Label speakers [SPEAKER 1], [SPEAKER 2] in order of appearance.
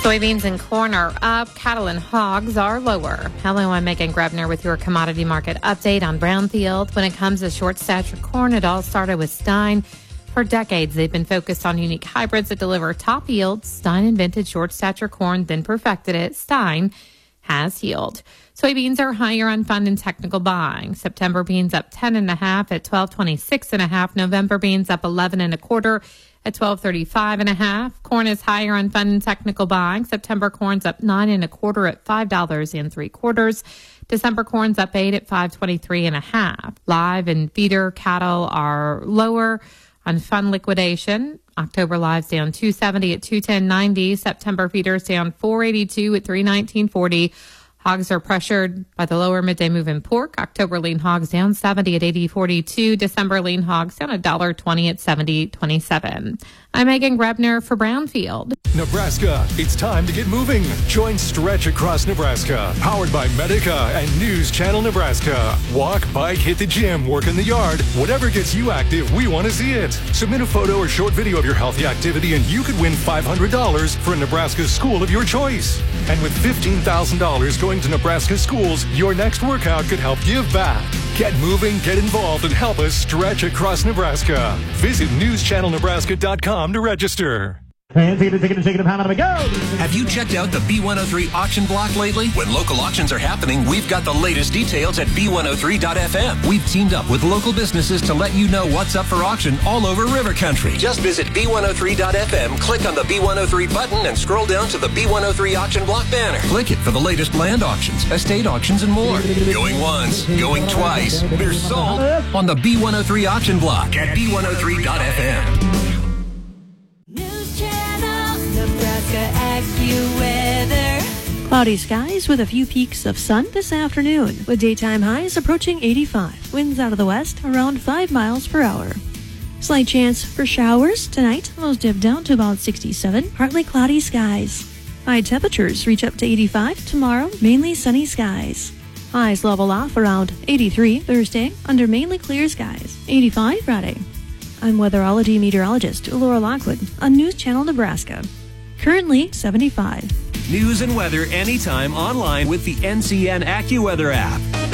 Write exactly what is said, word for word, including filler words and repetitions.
[SPEAKER 1] Soybeans and corn are up. Cattle and hogs are lower. Hello, I'm Megan Grebner with your commodity market update on Brownfield. When it comes to short stature corn, it all started with Stein. For decades, they've been focused on unique hybrids that deliver top yields. Stein invented short stature corn, then perfected it. Stein has healed. Soybeans are higher on fund and technical buying. September beans up ten and a half at twelve twenty-six and a half. November beans up eleven and a quarter at twelve thirty-five and a half. Corn is higher on fund and technical buying. September corn's up nine and a quarter at five dollars and three quarters. December corn's up eight at five twenty-three and a half. Live and feeder cattle are lower on fund liquidation. October live's down two seventy at two ten ninety. September feeders down four eighty-two at three nineteen forty. Hogs are pressured by the lower midday move in pork. October lean hogs down seventy at eighty forty-two. December lean hogs down one dollar twenty at seventy twenty-seven. I'm Megan Grebner for Brownfield.
[SPEAKER 2] Nebraska, it's time to get moving. Join Stretch Across Nebraska, powered by Medica and News Channel Nebraska. Walk, bike, hit the gym, work in the yard. Whatever gets you active, we want to see it. Submit a photo or short video of your healthy activity and you could win five hundred dollars for a Nebraska school of your choice. And with fifteen thousand dollars going to Nebraska schools, your next workout could help give back. Get moving, get involved, and help us stretch across Nebraska. Visit news channel nebraska dot com to register.
[SPEAKER 3] And take it, take it, take it, pound out of it, go!
[SPEAKER 4] Have you checked out the B one oh three auction block lately? When local auctions are happening, we've got the latest details at B one oh three dot F M. We've teamed up with local businesses to let you know what's up for auction all over River Country. Just visit B one oh three dot F M, click on the B one oh three button, and scroll down to the B one oh three auction block banner. Click it for the latest land auctions, estate auctions, and more. Going once, going twice. They're sold on the B one oh three auction block at B one oh three dot F M.
[SPEAKER 5] AccuWeather. Cloudy skies with a few peaks of sun this afternoon, with daytime highs approaching eighty-five. Winds out of the west around five miles per hour. Slight chance for showers tonight. Those dip down to about sixty-seven. Partly cloudy skies. High temperatures reach up to eighty-five tomorrow. Mainly sunny skies. Highs level off around eighty-three Thursday under mainly clear skies. eighty-five Friday. I'm weatherology meteorologist Laura Lockwood on News Channel Nebraska. Currently seventy-five.
[SPEAKER 4] News and weather anytime online with the N C N AccuWeather app.